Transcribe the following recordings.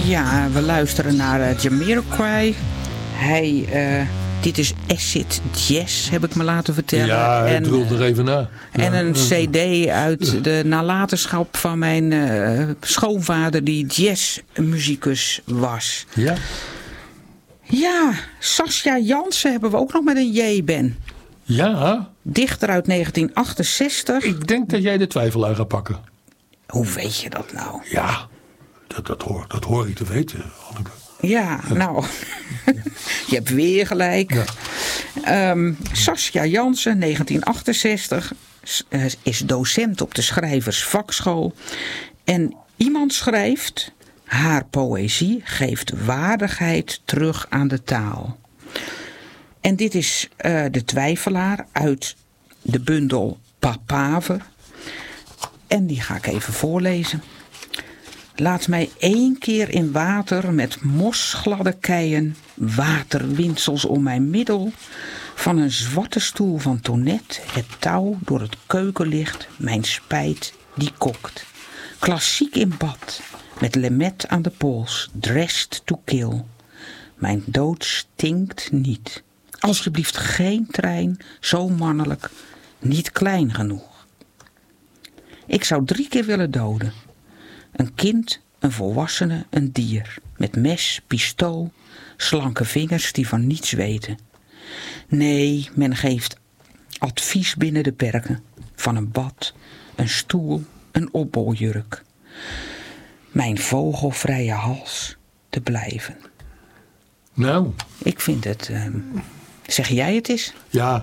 Ja, we luisteren naar Jamiroquai. Dit is acid jazz, heb ik me laten vertellen. Ja, het rolt er even na. En een cd uit de nalatenschap van mijn schoonvader, die jazzmuzikus was. Ja? Ja, Sascha Jansen hebben we ook nog met een J, Ben. Ja? Dichter uit 1968. Ik denk dat jij de twijfel aan gaat pakken. Hoe weet je dat nou? Ja, dat hoor ik te weten, Hanneke. Ja, nou, je hebt weer gelijk. Ja. Sascha Jansen, 1968, is docent op de schrijversvakschool. En iemand schrijft: haar poëzie geeft waardigheid terug aan de taal. En dit is de twijfelaar uit de bundel Papaver. En die ga ik even voorlezen. Laat mij 1 keer in water met mosgladde keien, waterwindsels om mijn middel, van een zwarte stoel van Tonet, het touw door het keukenlicht, mijn spijt die kokt. Klassiek in bad, met lemet aan de pols, dressed to kill. Mijn dood stinkt niet. Alsjeblieft geen trein, zo mannelijk, niet klein genoeg. Ik zou 3 keer willen doden. Een kind, een volwassene, een dier. Met mes, pistool, slanke vingers die van niets weten. Nee, men geeft advies binnen de perken. Van een bad, een stoel, een opboljurk. Mijn vogelvrije hals te blijven. Nou. Ik vind het... zeg jij het eens? Ja,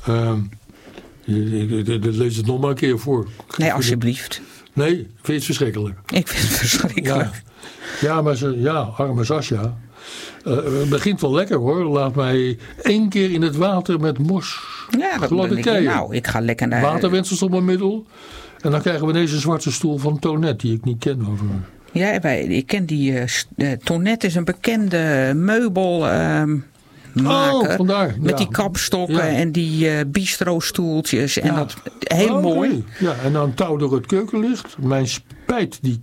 ik lees het nog maar een keer voor. Nee, alsjeblieft. Nee, vind je het verschrikkelijk? Ik vind het verschrikkelijk. Ja, maar arme Sascha. Het begint wel lekker hoor. Laat mij 1 keer in het water met mos. Ja, dat ben ik. Nou, ik ga lekker naar... Waterwensels op mijn middel. En dan krijgen we deze zwarte stoel van Tonet, die ik niet ken over. Ja, ik ken die... Tonet is een bekende meubel... maken. Vandaar. Met die kapstokken en die bistro-stoeltjes. En dat heel mooi. Ja, en dan touw door het keukenlicht. Mijn spijt die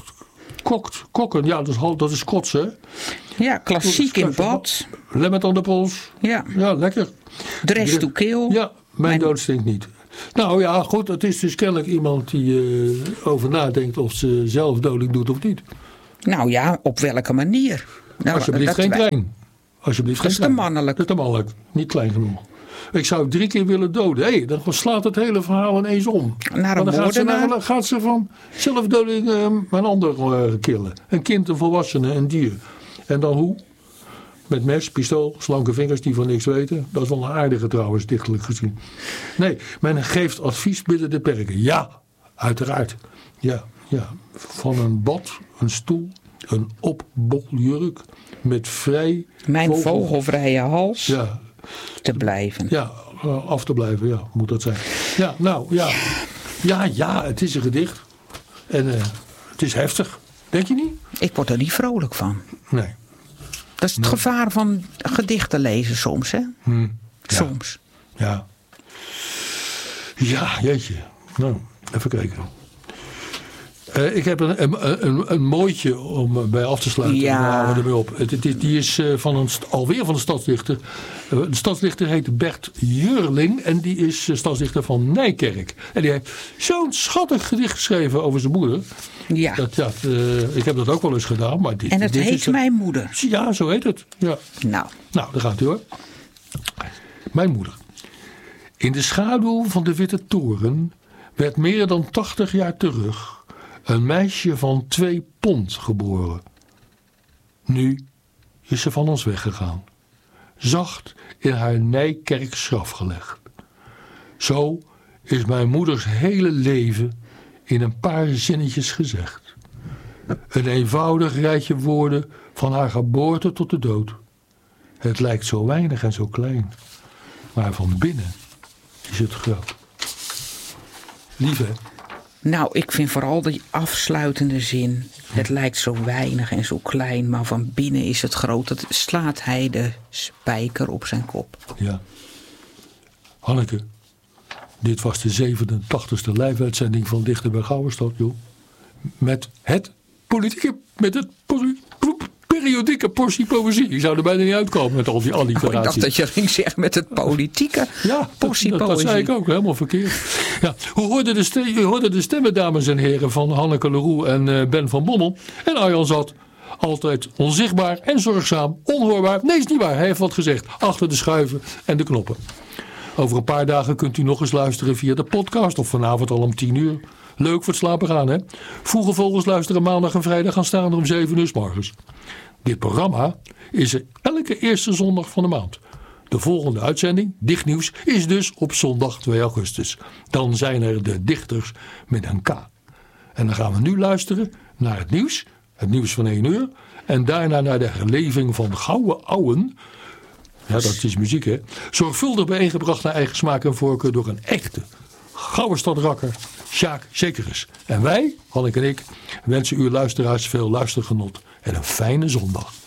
kokken. Ja, dat is kotsen. Ja, klassiek in bad. Lemmet aan de pols. Ja, lekker. Dress to kill. Ja, mijn dood stinkt niet. Nou ja, goed. Het is dus kennelijk iemand die over nadenkt of ze zelfdoding doet of niet. Nou ja, op welke manier? Nou, alsjeblieft geen trein. Alsjeblieft, dat is te mannelijk. Dat is te mannelijk. Niet klein genoeg. Ik zou 3 keer willen doden. Dan slaat het hele verhaal ineens om. Naar een moordenaar? Dan gaat ze van zelfdoding een ander killen. Een kind, een volwassene, een dier. En dan hoe? Met mes, pistool, slanke vingers die van niks weten. Dat is wel een aardige trouwens, dichtelijk gezien. Nee, men geeft advies binnen de perken. Ja, uiteraard. Ja. Van een bad, een stoel, een opboljurk met mijn vogelvrije hals te blijven. Ja, af te blijven, moet dat zijn. Ja, nou, ja, het is een gedicht. En het is heftig. Denk je niet? Ik word er niet vrolijk van. Nee. Dat is het gevaar van gedichten lezen soms, hè? Soms. Ja. Ja, jeetje. Nou, even kijken. Ik heb een mooitje om bij af te sluiten. Ja. Nou, ermee op. Die is alweer van de stadsdichter. De stadsdichter heet Bert Jurling. En die is stadsdichter van Nijkerk. En die heeft zo'n schattig gedicht geschreven over zijn moeder. Ja. Ik heb dat ook wel eens gedaan. Maar en het heet Mijn Moeder. Ja, zo heet het. Ja. Nou, daar gaat u hoor. Mijn moeder. In de schaduw van de Witte Toren werd meer dan 80 jaar terug een meisje van 2 pond geboren. Nu is ze van ons weggegaan. Zacht in haar Nijkerks graf gelegd. Zo is mijn moeders hele leven in een paar zinnetjes gezegd. Een eenvoudig rijtje woorden van haar geboorte tot de dood. Het lijkt zo weinig en zo klein. Maar van binnen is het groot. Lief hè? Nou, ik vind vooral die afsluitende zin. Het lijkt zo weinig en zo klein, maar van binnen is het groot. Dat slaat hij de spijker op zijn kop. Ja. Hanneke, dit was de 87e live-uitzending van Dichter bij Gouwenstad, joh. Met het politieke periodieke portie poëzie. Ik zou er bijna niet uitkomen met al die alliteraties. Ik dacht dat je ging zeggen met het politieke portie poëzie. Dat zei ik ook, helemaal verkeerd. Ja, u hoorde de stemmen, dames en heren, van Hanneke Leroux en Ben van Bommel. En Arjan zat altijd onzichtbaar en zorgzaam, onhoorbaar. Nee, is niet waar, hij heeft wat gezegd. Achter de schuiven en de knoppen. Over een paar dagen kunt u nog eens luisteren via de podcast of vanavond al om 10:00. Leuk voor het slapen gaan, hè? Vroege vogels luisteren maandag en vrijdag aanstaande om 7:00 's morgens. Dit programma is er elke eerste zondag van de maand. De volgende uitzending, Dichtnieuws, is dus op zondag 2 augustus. Dan zijn er de dichters met een K. En dan gaan we nu luisteren naar het nieuws van 1:00. En daarna naar de herleving van Gouden Ouwen. Ja, dat is muziek, hè? Zorgvuldig bijeengebracht naar eigen smaak en voorkeur door een echte gouden stadrakker, Sjaak Zekerus. En wij, Hanneke en ik, wensen u luisteraars veel luistergenot en een fijne zondag.